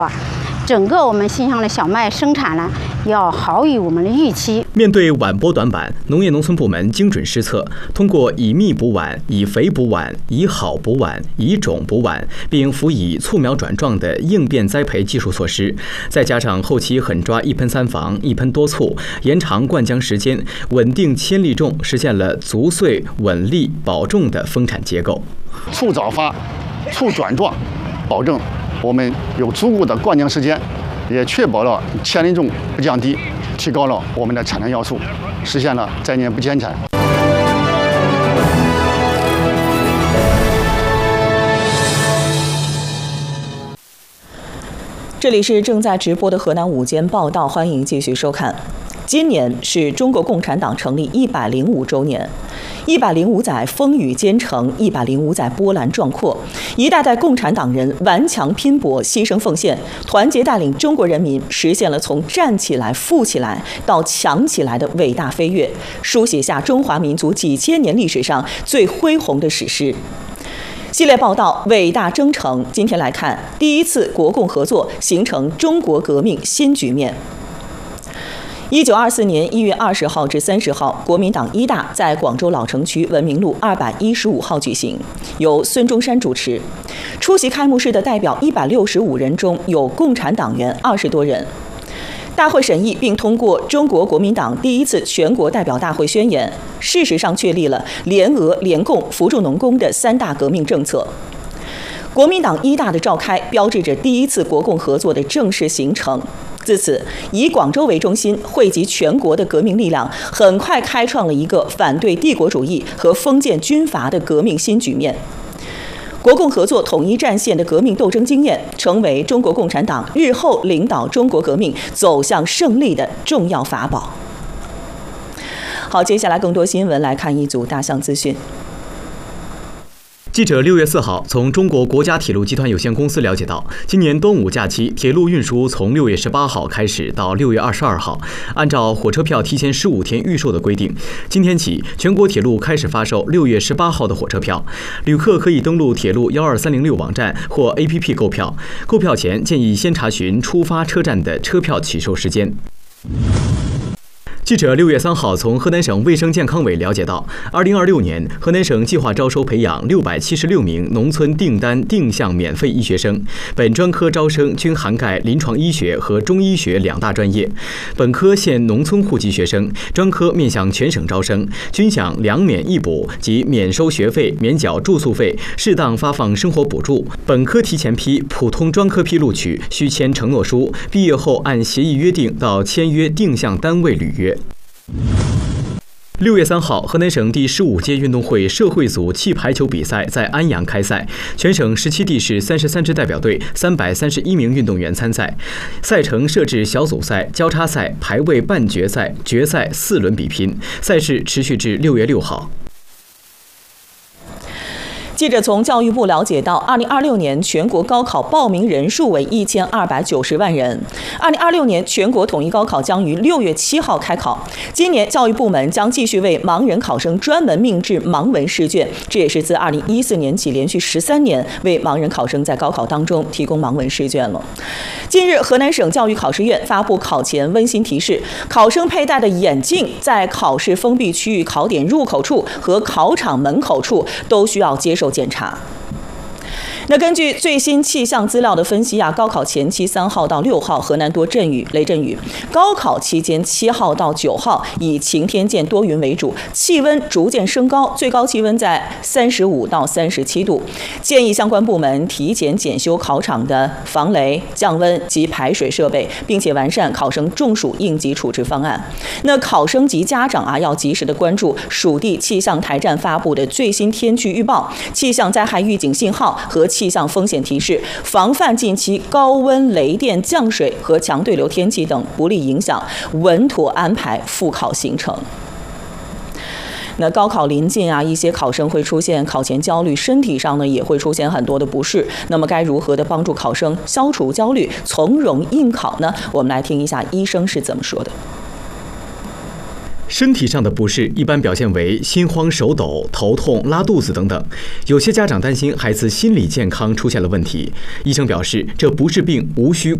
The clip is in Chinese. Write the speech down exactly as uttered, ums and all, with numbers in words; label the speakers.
Speaker 1: 整个我们新乡的小麦生产呢，要好于我们的预期。
Speaker 2: 面对晚播短板，农业农村部门精准施策，通过以密补晚、以肥补晚、以好补晚、以种补晚，并辅以促苗转壮的应变栽培技术措施，再加上后期狠抓一喷三防、一喷多促，延长灌浆时间，稳定千粒种，实现了足穗、稳粒、保种的丰产结构。
Speaker 3: 促早发、促转壮，保证我们有足够的灌浆时间，也确保了千粒种不降低，提高了我们的产量要素，实现了灾年不减产。
Speaker 4: 这里是正在直播的河南午间报道，欢迎继续收看。今年是中国共产党成立一百零五周年，一百零五载风雨兼程，一百零五载波澜壮阔，一代代共产党人顽强拼搏、牺牲奉献，团结带领中国人民实现了从站起来、富起来到强起来的伟大飞跃，书写下中华民族几千年历史上最恢宏的史诗。系列报道《伟大征程》，今天来看第一次国共合作形成中国革命新局面。一九二四年一月二十号至三十号，国民党一大在广州老城区文明路二百一十五号举行，由孙中山主持。出席开幕式的代表一百六十五人中有共产党员二十多人。大会审议并通过中国国民党第一次全国代表大会宣言，事实上确立了联俄、联共、扶助农工的三大革命政策。国民党一大的召开，标志着第一次国共合作的正式形成。自此，以广州为中心，汇集全国的革命力量，很快开创了一个反对帝国主义和封建军阀的革命新局面。国共合作统一战线的革命斗争经验，成为中国共产党日后领导中国革命走向胜利的重要法宝。好，接下来更多新闻来看一组大项资讯。
Speaker 2: 记者六月四号从中国国家铁路集团有限公司了解到，今年端午假期铁路运输从六月十八号开始到六月二十二号，按照火车票提前十五天预售的规定，今天起全国铁路开始发售六月十八号的火车票，旅客可以登录铁路幺二三零六网站或 A P P 购票，购票前建议先查询出发车站的车票起售时间。记者六月三号从河南省卫生健康委了解到，二零二六年河南省计划招收培养六百七十六名农村订单定向免费医学生，本专科招生均涵盖临床医学和中医学两大专业，本科限农村户籍学生，专科面向全省招生，均享两免一补及免收学费、免缴住宿费，适当发放生活补助。本科提前批、普通专科批录取需签承诺书，毕业后按协议约定到签约定向单位履约。六月三号，河南省第十五届运动会社会组气排球比赛在安阳开赛，全省十七地市三十三支代表队、三百三十一名运动员参赛。赛程设置小组赛、交叉赛、排位半决赛、决赛四轮比拼，赛事持续至六月六号。
Speaker 4: 记者从教育部了解到，二零二六年全国高考报名人数为一千二百九十万人。二零二六年全国统一高考将于六月七号开考。今年教育部门将继续为盲人考生专门命制盲文试卷，这也是自二零一四年起连续十三年为盲人考生在高考当中提供盲文试卷了。近日，河南省教育考试院发布考前温馨提示，考生佩戴的眼镜在考试封闭区域考点入口处和考场门口处都需要接受检查。那根据最新气象资料的分析啊，高考前期三号到六号河南多阵雨、雷阵雨；高考期间七号到九号以晴天见多云为主，气温逐渐升高，最高气温在三十五到三十七度。建议相关部门提前检修考场的防雷、降温及排水设备，并且完善考生中暑应急处置方案。那考生及家长啊，要及时的关注属地气象台站发布的最新天气预报、气象灾害预警信号和气象风险提示，防范近期高温、雷电、降水和强对流天气等不利影响，稳妥安排复考行程。那高考临近啊，一些考生会出现考前焦虑，身体上呢也会出现很多的不适。那么该如何的帮助考生消除焦虑，从容应考呢？我们来听一下医生是怎么说的。
Speaker 2: 身体上的不适一般表现为心慌、手抖、头痛、拉肚子等等。有些家长担心孩子心理健康出现了问题，医生表示，这不是病，无需